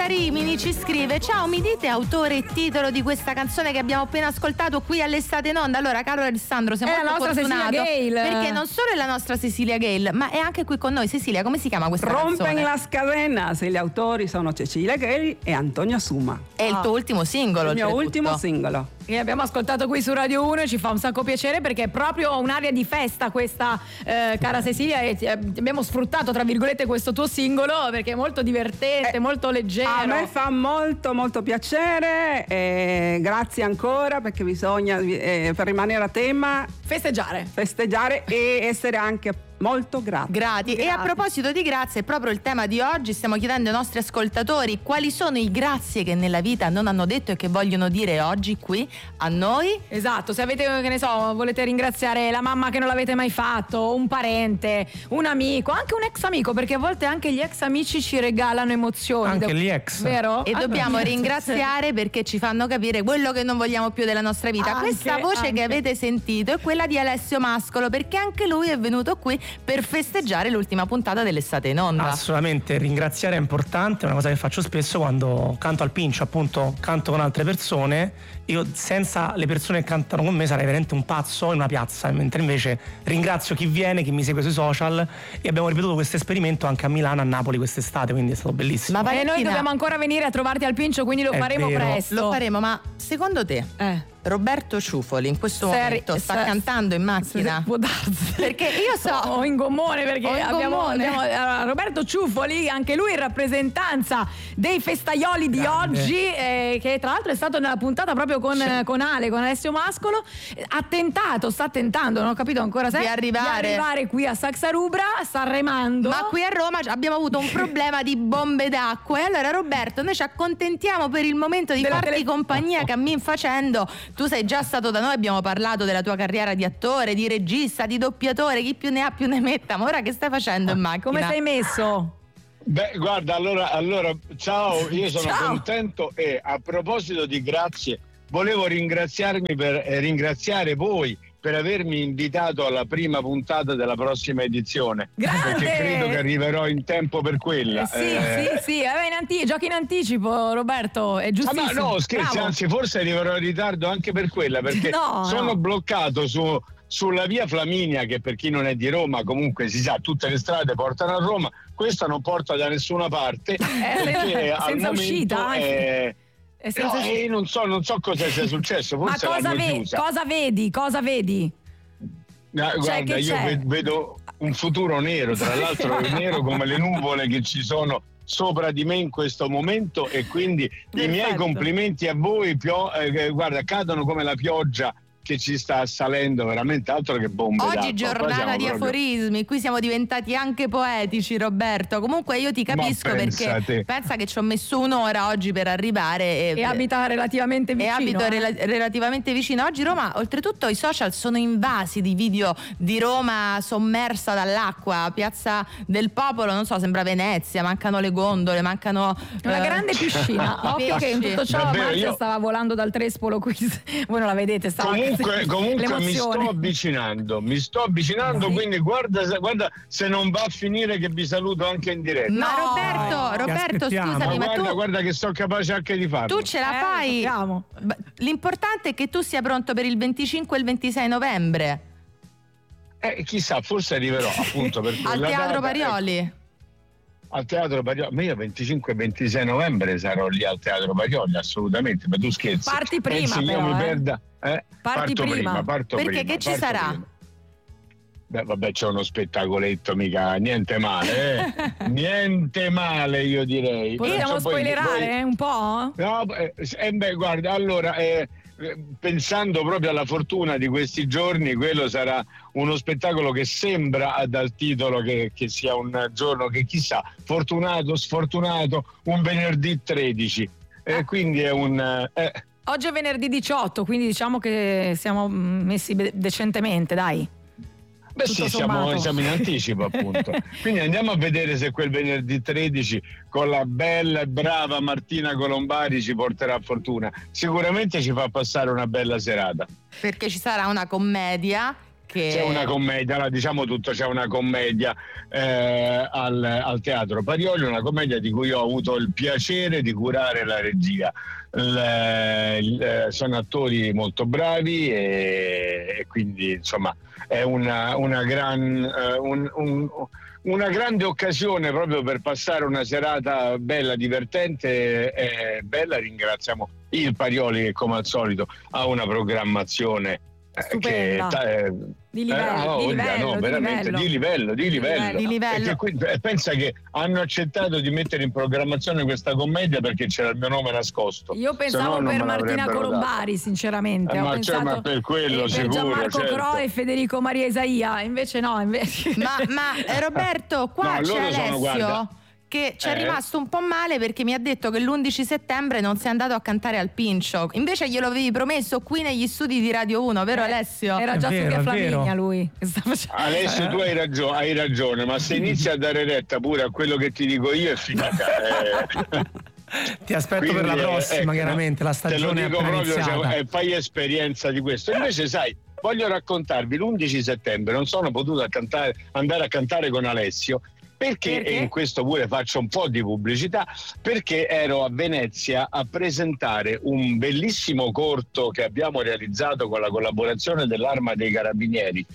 da Rimini ci scrive: ciao, mi dite autore e titolo di questa canzone che abbiamo appena ascoltato qui all'Estate in Onda? Allora, caro Alessandro, sei molto fortunato, perché non solo è la nostra Cecilia Gale, ma è anche qui con noi. Cecilia, come si chiama questa canzone? Rompen las cadenas, e gli autori sono Cecilia Gale e Antonio Suma. È il tuo ultimo singolo, il mio ultimo singolo. Che abbiamo ascoltato qui su Radio 1 e ci fa un sacco piacere, perché è proprio un'area di festa questa, cara Cecilia, e abbiamo sfruttato tra virgolette questo tuo singolo perché è molto divertente, molto leggero. A me fa molto molto piacere, grazie ancora, perché bisogna per rimanere a tema festeggiare e essere anche molto grati. E a proposito di grazie, è proprio il tema di oggi. Stiamo chiedendo ai nostri ascoltatori quali sono i grazie che nella vita non hanno detto e che vogliono dire oggi qui a noi. Esatto, se avete, che ne so, volete ringraziare la mamma che non l'avete mai fatto, un parente, un amico, anche un ex amico, perché a volte anche gli ex amici ci regalano emozioni. Anche gli ex. Vero? E dobbiamo ringraziare perché ci fanno capire quello che non vogliamo più della nostra vita. Questa voce che avete sentito è quella di Alessio Mascolo, perché anche lui è venuto qui per festeggiare l'ultima puntata dell'Estate in Onda. Assolutamente, ringraziare è importante, è una cosa che faccio spesso quando canto al Pincio, appunto, canto con altre persone. Io senza le persone che cantano con me sarei veramente un pazzo in una piazza, mentre invece ringrazio chi viene, chi mi segue sui social, e abbiamo ripetuto questo esperimento anche a Milano, a Napoli quest'estate, quindi è stato bellissimo. Ma noi dobbiamo ancora venire a trovarti al Pincio, quindi lo faremo presto. Lo faremo, ma secondo te Roberto Ciufoli in questo momento sta cantando in macchina? Può darsi. Perché io so o in gommone, perché abbiamo Roberto Ciufoli, anche lui in rappresentanza dei festaioli di oggi, che tra l'altro è stato nella puntata proprio con Ale, con Alessio Mascolo. Sta tentando, non ho capito ancora se di arrivare qui a Saxarubra, sta remando. Ma qui a Roma abbiamo avuto un problema di bombe d'acqua, e allora Roberto, noi ci accontentiamo per il momento di farti compagnia cammin facendo. Tu sei già stato da noi, abbiamo parlato della tua carriera di attore, di regista, di doppiatore, chi più ne ha più ne metta. Ma ora che stai facendo in macchina? Come sei messo? Beh, guarda, allora ciao, io sono contento, e a proposito di grazie, volevo ringraziare voi per avermi invitato alla prima puntata della prossima edizione. Grande! Perché credo che arriverò in tempo per quella. Sì, giochi in anticipo, Roberto, è giustissimo. Ma no, scherzi, bravo. Anzi, forse arriverò in ritardo anche per quella, perché sono bloccato sulla via Flaminia, che per chi non è di Roma comunque si sa, tutte le strade portano a Roma, questa non porta da nessuna parte, perché al momento uscita, non so cosa sia successo. Forse ma cosa vedi? Guarda, io vedo un futuro nero, tra l'altro nero come le nuvole che ci sono sopra di me in questo momento, e quindi i miei complimenti a voi, guarda, cadono come la pioggia che ci sta assalendo, veramente, altro che bombe d'acqua. Oggi giornata di aforismi, qui siamo diventati anche poetici, Roberto. Comunque io ti capisco, perché pensa che ci ho messo un'ora oggi per arrivare e abita relativamente vicino. Relativamente vicino. Oggi Roma, oltretutto i social sono invasi di video di Roma sommersa dall'acqua, Piazza del Popolo, non so, sembra Venezia, mancano le gondole, mancano una grande piscina. Occhio che in tutto ciò Marzia stava volando dal trespolo qui, voi non la vedete, Comunque mi sto avvicinando, quindi guarda se non va a finire che vi saluto anche in diretta. Ma Roberto, scusami, ma guarda che sono capace anche di farlo. Tu ce la fai. L'importante è che tu sia pronto per il 25 e il 26 novembre. Chissà, forse arriverò appunto per al Teatro Parioli. Al Teatro Parioli, ma io 25 e 26 novembre sarò lì al Teatro Parioli, assolutamente, ma tu scherzi. Parti prima, però, io mi perda. Parto prima. Perché che ci sarà? Prima. Beh, vabbè, c'è uno spettacoletto, mica niente male, niente male, io direi. Possiamo spoilerare un po'? No, guarda, allora, pensando proprio alla fortuna di questi giorni, quello sarà uno spettacolo che sembra dal titolo che sia un giorno che chissà, fortunato, sfortunato, un venerdì 13, quindi è un... Oggi è venerdì 18, quindi diciamo che siamo messi decentemente, dai. Beh sì, siamo in anticipo appunto. Quindi andiamo a vedere se quel venerdì 13 con la bella e brava Martina Colombari ci porterà fortuna. Sicuramente ci fa passare una bella serata. Perché ci sarà una commedia c'è una commedia, diciamo tutto, c'è una commedia al Teatro Parioli, una commedia di cui ho avuto il piacere di curare la regia. Sono attori molto bravi e quindi insomma è una grande occasione proprio per passare una serata bella, divertente e bella. Ringraziamo il Parioli che come al solito ha una programmazione di livello. E pensa che hanno accettato di mettere in programmazione questa commedia perché c'era il mio nome nascosto. Io pensavo per Martina Colombari, sinceramente. Ma per quello per sicuro, Gianmarco Cro e Federico Maria Isaia, invece no. Ma Roberto, qua c'è Alessio che ci è rimasto un po' male perché mi ha detto che l'11 settembre non sei andato a cantare al Pincio, invece glielo avevi promesso qui negli studi di Radio 1, vero Alessio? Era già su via Flaminia lui. Alessio, tu hai ragione, ma se inizi a dare retta pure a quello che ti dico io è finita. Ti aspetto per la prossima, chiaramente la stagione te lo dico proprio, iniziata. Fai esperienza di questo. Invece sai, voglio raccontarvi l'11 settembre non sono potuto andare a cantare con Alessio perché? E in questo pure faccio un po' di pubblicità, perché ero a Venezia a presentare un bellissimo corto che abbiamo realizzato con la collaborazione dell'Arma dei Carabinieri,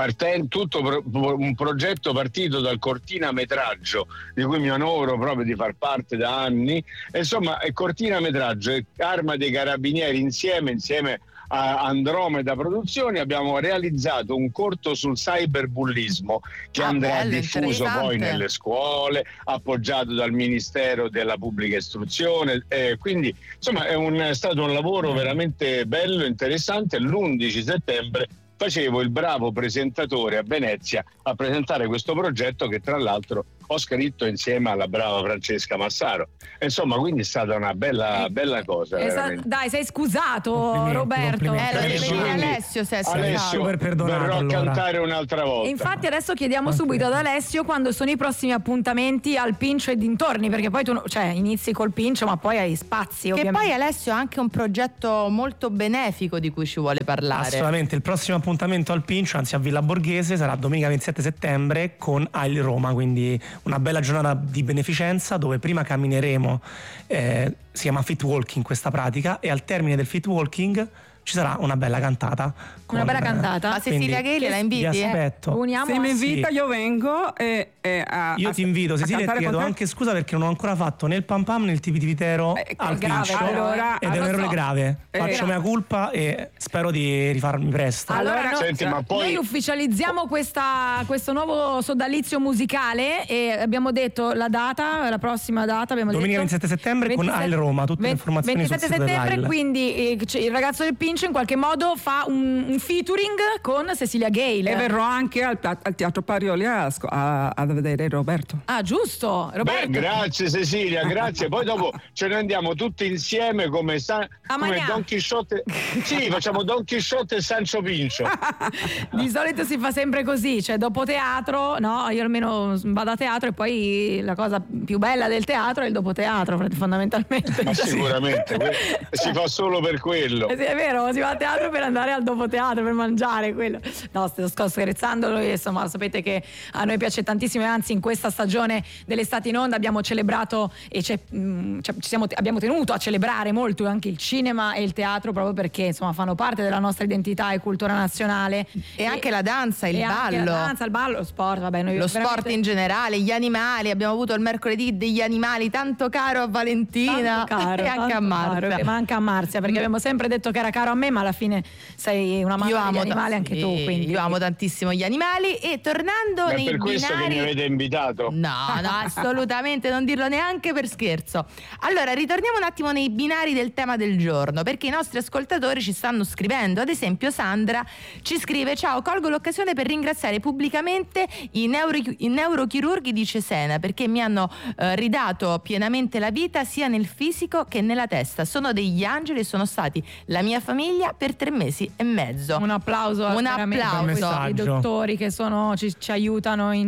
un progetto partito dal cortinametraggio di cui mi onoro proprio di far parte da anni. Insomma, è cortinametraggio e Arma dei Carabinieri insieme a Andromeda Produzioni abbiamo realizzato un corto sul cyberbullismo che andrà diffuso poi nelle scuole, appoggiato dal Ministero della Pubblica Istruzione, quindi insomma è stato un lavoro veramente bello, interessante. L'11 settembre facevo il bravo presentatore a Venezia a presentare questo progetto che tra l'altro ho scritto insieme alla brava Francesca Massaro. Insomma, quindi è stata una bella cosa. Dai, sei scusato, Roberto. Alessio si è scusato. Verrò a cantare un'altra volta. E infatti adesso chiediamo subito ad Alessio quando sono i prossimi appuntamenti al Pincio e dintorni, perché poi tu inizi col Pincio ma poi hai spazi, ovviamente. Che poi Alessio ha anche un progetto molto benefico di cui ci vuole parlare. Assolutamente, il prossimo appuntamento al Pincio, anzi a Villa Borghese, sarà domenica 27 settembre con AIL Roma, quindi una bella giornata di beneficenza dove prima cammineremo, si chiama fit walking questa pratica, e al termine del fit walking ci sarà una bella cantata. Una bella cantata? Ma Cecilia Gayle la inviti? Vi aspetto. Se mi invita io vengo io ti invito, Cecilia, e ti chiedo anche scusa perché non ho ancora fatto né il pam pam né il tipi Tero al Pincio, ed è un errore grave. Faccio mea culpa e spero di rifarmi presto. Allora senti, ma poi noi ufficializziamo questo nuovo sodalizio musicale e abbiamo detto la prossima data abbiamo domenica detto 27 settembre con AIL Roma, tutte le informazioni 27 sul sito settembre, dell'AIL. quindi il ragazzo del Pincio in qualche modo fa un featuring con Cecilia Gayle e verrò anche al Teatro Parioli a vedere Roberto. Ah, giusto, Roberto. Grazie Cecilia, grazie. Poi dopo ce ne andiamo tutti insieme come Don Chisciotte. Sì, facciamo Don Chisciotte e Sancho Pincio. Di solito si fa sempre così, cioè dopo teatro, no? Io almeno vado a teatro e poi la cosa più bella del teatro è il dopo teatro, fondamentalmente. Ma sicuramente si fa solo per quello. Sì, è vero, si va a teatro per andare al dopo teatro, per mangiare quello. No, sto scherzando, noi insomma sapete che a noi piace tantissimo e anzi in questa stagione dell'estate in onda abbiamo celebrato e abbiamo tenuto a celebrare molto anche il cinema e il teatro, proprio perché insomma fanno parte della nostra identità e cultura nazionale, e anche la danza, il ballo, il ballo, lo sport, vabbè, noi lo sport in generale, gli animali. Abbiamo avuto il mercoledì degli animali tanto caro a Valentina, e anche a Marzia, ma anche a Marzia, perché abbiamo sempre detto che era caro a me, ma alla fine sei una mamma degli animali anche tu, quindi io amo tantissimo gli animali. E tornando nei binari, per questo che mi avete invitato? No, assolutamente, non dirlo neanche per scherzo. Allora, ritorniamo un attimo nei binari del tema del giorno, perché i nostri ascoltatori ci stanno scrivendo. Ad esempio Sandra ci scrive: ciao, colgo l'occasione per ringraziare pubblicamente i neurochirurghi di Cesena perché mi hanno ridato pienamente la vita sia nel fisico che nella testa. Sono degli angeli e sono stati la mia famiglia per 3 mesi e mezzo. Un applauso ai dottori che ci aiutano in tutti i modi.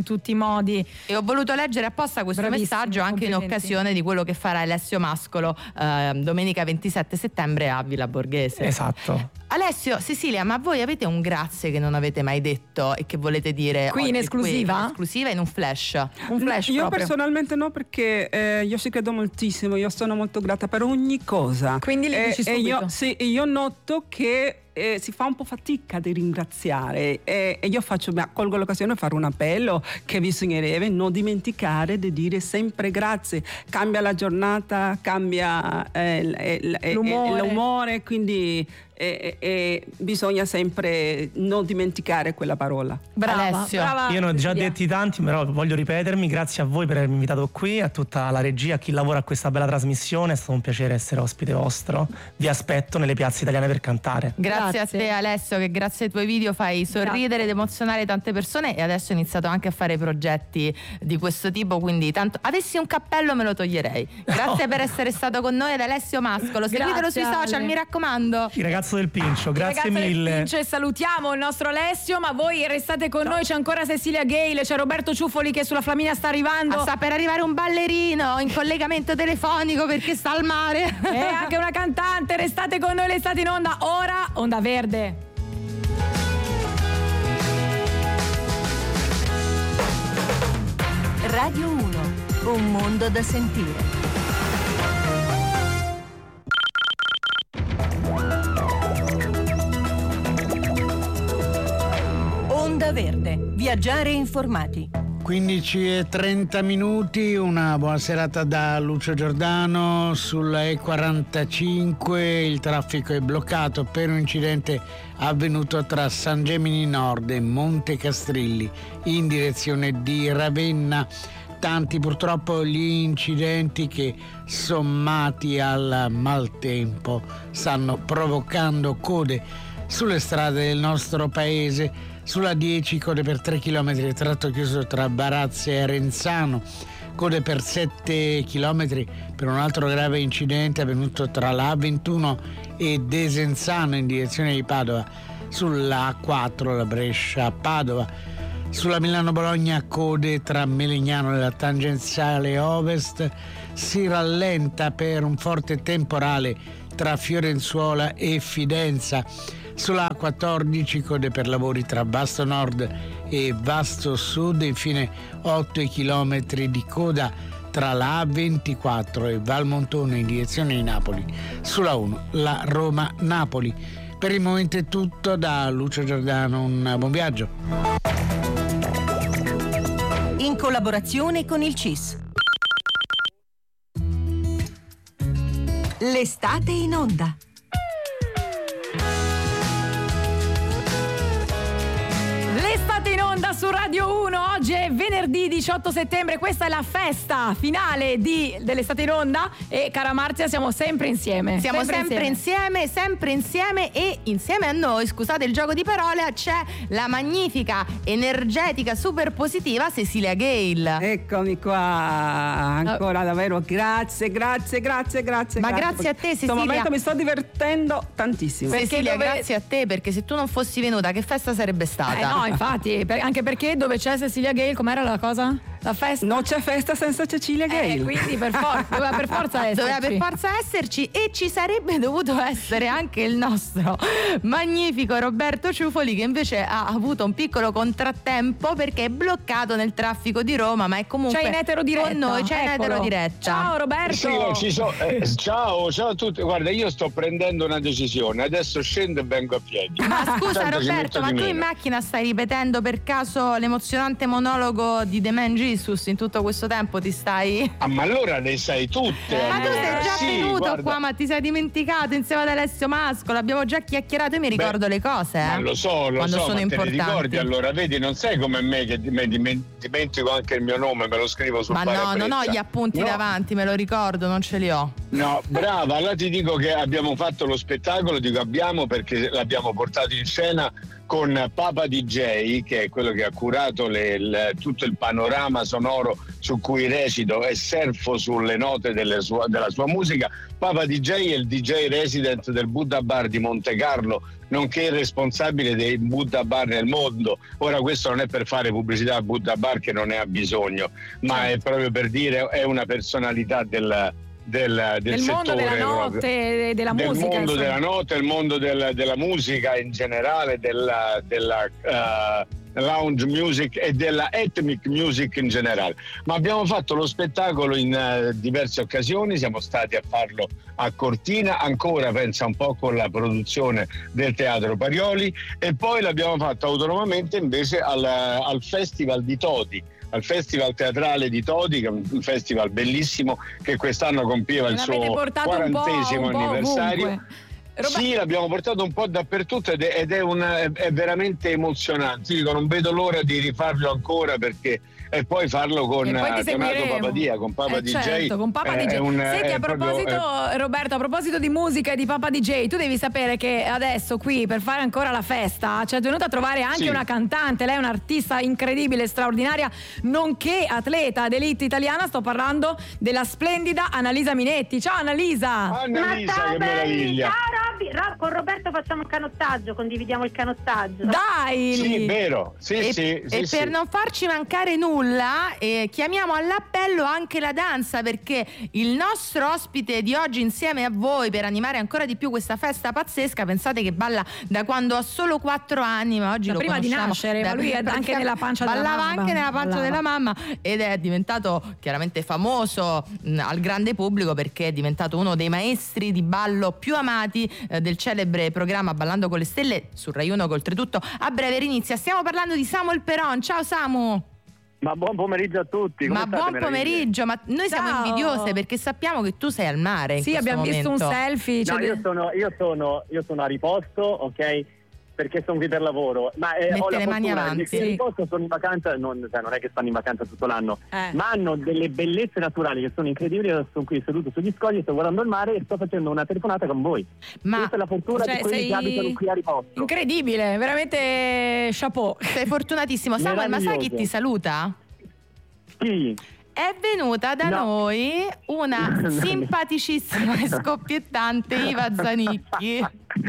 modi. E ho voluto leggere apposta questo messaggio anche in occasione di quello che farà Alessio Mascolo domenica 27 settembre a Villa Borghese. Esatto. Alessio, Cecilia, ma voi avete un grazie che non avete mai detto e che volete dire qui in esclusiva? In esclusiva, in un flash? Un flash io proprio. Personalmente no, perché io ci credo moltissimo, io sono molto grata per ogni cosa. Quindi li dici subito? Io noto che si fa un po' fatica di ringraziare e io colgo l'occasione per fare un appello che bisognerebbe non dimenticare di dire sempre grazie. Cambia la giornata, cambia l'umore, quindi bisogna sempre non dimenticare quella parola. Brava, Alessio. Brava. Io ne ho già detti tanti, però voglio ripetermi. Grazie a voi per avermi invitato qui, a tutta la regia, a chi lavora a questa bella trasmissione. È stato un piacere essere ospite vostro. Vi aspetto nelle piazze italiane per cantare. Grazie a te Alessio, che grazie ai tuoi video fai sorridere ed emozionare tante persone, e adesso hai iniziato anche a fare progetti di questo tipo, quindi tanto avessi un cappello me lo toglierei. Grazie per essere stato con noi, ad Alessio Mascolo. Seguitelo sui social, mi raccomando. Il ragazzo del Pincio, grazie mille. Del Pincio, e salutiamo il nostro Alessio, ma voi restate con noi, c'è ancora Cecilia Gale, c'è Roberto Ciuffoli che sulla Flaminia sta arrivando. Sta per arrivare un ballerino in collegamento telefonico perché sta al mare. E anche una cantante. Restate con noi, l'estate in onda, ora Onda Verde. Radio 1, un mondo da sentire. Onda Verde, viaggiare informati. 15:30, una buona serata da Lucio Giordano. Sulla E45 il traffico è bloccato per un incidente avvenuto tra San Gemini Nord e Monte Castrilli in direzione di Ravenna. Tanti purtroppo gli incidenti che, sommati al maltempo, stanno provocando code sulle strade del nostro paese. Sulla 10 code per 3 km, tratto chiuso tra Barazze e Renzano, code per 7 km per un altro grave incidente avvenuto tra la A21 e Desenzano in direzione di Padova, sulla A4 la Brescia-Padova. Sulla Milano-Bologna code tra Melegnano e la tangenziale ovest, si rallenta per un forte temporale tra Fiorenzuola e Fidenza. Sulla A14 code per lavori tra Vasto Nord e Vasto Sud, infine 8 chilometri di coda tra la A24 e Valmontone in direzione di Napoli. Sulla 1 la Roma-Napoli. Per il momento è tutto da Lucio Giordano, un buon viaggio. In collaborazione con il CIS. L'estate in onda. L'estate in onda su Radio 1, oggi è venerdì 18 settembre, questa è la festa finale dell'estate in onda e cara Marzia siamo sempre insieme. Siamo sempre insieme e insieme a noi, scusate il gioco di parole, c'è la magnifica, energetica, super positiva Cecilia Gale. Eccomi qua, ancora davvero grazie. Ma grazie a te Cecilia. In questo momento mi sto divertendo tantissimo. Cecilia, grazie a te, perché se tu non fossi venuta che festa sarebbe stata? No, infatti, anche perché dove c'è Cecilia Gale, com'era la cosa? La festa? Non c'è festa senza Cecilia Gale. Quindi doveva per forza esserci. Doveva per forza esserci, e ci sarebbe dovuto essere anche il nostro magnifico Roberto Ciuffoli, che invece ha avuto un piccolo contrattempo perché è bloccato nel traffico di Roma, ma è comunque c'è in etero-diretta. con noi, c'è in etero-diretta. Ciao Roberto. Sì, ciao a tutti. Guarda, io sto prendendo una decisione, adesso scendo e vengo a piedi. Ma scusa Roberto, ma tu in macchina stai ripetendo per caso l'emozionante monologo di The Man Jesus in tutto questo tempo? Ti stai... Ah, ma allora le sai tutte. Ma tu sei già venuto guarda. qua, ma ti sei dimenticato insieme ad Alessio Mascolo, abbiamo già chiacchierato, io mi ricordo le cose. Ma lo so, quando sono ma importanti. te le ricordi allora, vedi, non sei come me che dimentico anche il mio nome, me lo scrivo sul Ma no, non ho gli appunti no. davanti, me lo ricordo, non ce li ho. No, brava, allora ti dico che abbiamo fatto lo spettacolo, dico abbiamo perché l'abbiamo portato in scena con Papa DJ, che è quello che ha curato tutto il panorama sonoro su cui recito e surfo sulle note della sua musica. Papa DJ è il DJ resident del Buddha Bar di Monte Carlo, nonché il responsabile dei Buddha Bar nel mondo. Ora questo non è per fare pubblicità a Buddha Bar, che non ne ha bisogno, ma è proprio per dire è una personalità del mondo della notte e della musica. Del mondo insomma. della notte, il mondo della musica in generale, della lounge music e della ethnic music in generale. Ma abbiamo fatto lo spettacolo in diverse occasioni, siamo stati a farlo a Cortina, ancora pensa un po' con la produzione del Teatro Parioli, e poi l'abbiamo fatto autonomamente invece al Festival di Todi, al Festival Teatrale di Todi, che è un festival bellissimo che quest'anno compieva il suo 40° anniversario. Sì, l'abbiamo portato un po' dappertutto ed è veramente emozionante. Io dico, non vedo l'ora di rifarlo ancora, perché e poi farlo con Papadia, con Papa DJ. Certo, con Papa DJ. Senti, a proposito, Roberto, a proposito di musica e di Papa DJ, tu devi sapere che adesso qui, per fare ancora la festa, ci è venuta a trovare anche una cantante. Lei è un'artista incredibile, straordinaria, nonché atleta d'elite italiana. Sto parlando della splendida Annalisa Minetti. Ciao Annalisa! Annalisa, che meraviglia! Ciao Robby, con Roberto facciamo il canottaggio, condividiamo il canottaggio. Dai! Sì, vero. Per non farci mancare nulla, chiamiamo all'appello anche la danza, perché il nostro ospite di oggi insieme a voi, per animare ancora di più questa festa pazzesca, pensate che balla da quando ha solo 4 anni, ma oggi lo prima di nascere, ma lui è anche nella pancia della mamma. Ballava anche nella pancia della mamma ed è diventato chiaramente famoso al grande pubblico, perché è diventato uno dei maestri di ballo più amati del celebre programma Ballando con le Stelle su Rai 1, che oltretutto a breve inizia. Stiamo parlando di Samuel Peron. Ciao Samu! Ma buon pomeriggio a tutti. Come state? Buon pomeriggio, ma noi siamo invidiose perché sappiamo che tu sei al mare. Sì, abbiamo visto un selfie. No, io sono a riposto, ok? Perché sono qui per lavoro, ma ho la le mani avanti. Che a riposto sono in vacanza, non è che stanno in vacanza tutto l'anno, ma hanno delle bellezze naturali che sono incredibili. Io sono qui seduto sugli scogli, sto guardando il mare e sto facendo una telefonata con voi. Ma questa è la fortuna di quelli che abitano qui a riposto. Incredibile, veramente chapeau. Sei fortunatissimo. Samuel, ma sai chi ti saluta? Chi? È venuta da noi una simpaticissima e scoppiettante Iva Zanicchi.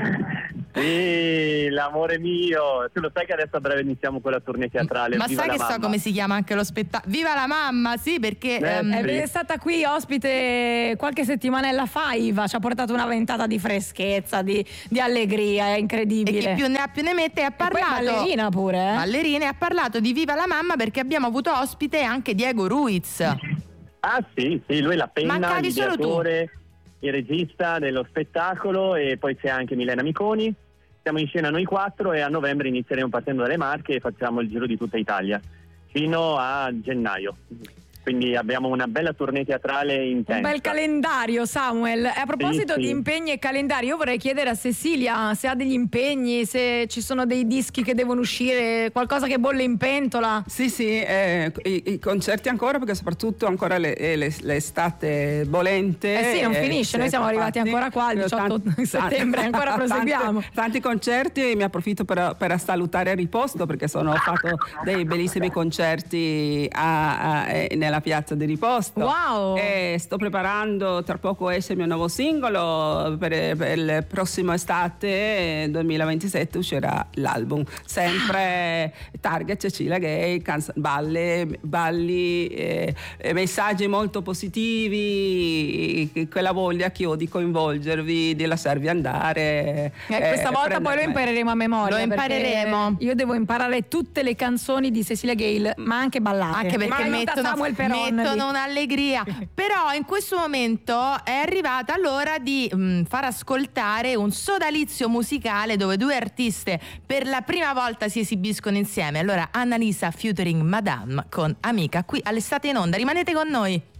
Sì, l'amore mio. Tu lo sai che adesso a breve iniziamo con la tournée teatrale. Ma Viva sai la che mamma. so come si chiama anche lo spettacolo? Viva la mamma, sì, perché è stata qui ospite qualche settimanella fa. Iva ci ha portato una ventata di freschezza, di allegria, è incredibile. E chi più ne ha più ne mette. Ha parlato, e poi ballerina pure, ballerina, ha parlato di Viva la mamma perché abbiamo avuto ospite anche Diego Ruiz. Ah sì, lui è la penna, Mancavi solo l'ideatore, il regista dello spettacolo, e poi c'è anche Milena Miconi. Siamo in scena noi 4 e a novembre inizieremo partendo dalle Marche e facciamo il giro di tutta Italia fino a gennaio. Quindi abbiamo una bella tournée teatrale intensa. Un bel calendario, Samuel. A proposito di impegni e calendari, io vorrei chiedere a Cecilia se ha degli impegni, se ci sono dei dischi che devono uscire, qualcosa che bolle in pentola. Sì, i concerti ancora, perché soprattutto ancora l'estate bolente. Sì, non finisce, noi siamo arrivati ancora qua il 18 settembre, ancora proseguiamo. Tanti concerti, e mi approfitto per salutare a riposto, perché ho fatto dei bellissimi concerti nella piazza di Riposto. Wow! E sto preparando, tra poco esce il mio nuovo singolo, per il prossimo estate 2027 uscirà l'album, sempre target Cecilia Gay, balli, messaggi molto positivi, quella voglia che ho di coinvolgervi, di lasciarvi andare. Questa volta poi lo impareremo a memoria. Lo impareremo. Io devo imparare tutte le canzoni di Cecilia Gale, ma anche ballate. Anche perché mettono un'allegria. Però in questo momento è arrivata l'ora di far ascoltare un sodalizio musicale dove 2 artiste per la prima volta si esibiscono insieme. Allora Annalisa featuring Madame con Amica qui all'Estate in Onda. Rimanete con noi.